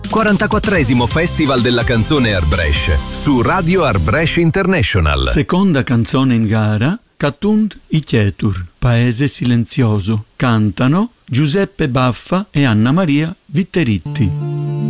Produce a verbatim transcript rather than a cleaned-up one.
quarantaquattresimo Festival della canzone Arbrescia su Radio Arbrescia International. Seconda canzone in gara, Catunt i Chetur, Paese silenzioso. Cantano Giuseppe Baffa e Anna Maria Vitteritti.